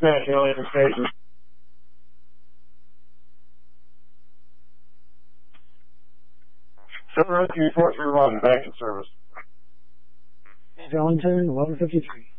dispatch, Ellington Station. Silver Rescue 431, back in service. Ellington, 1153.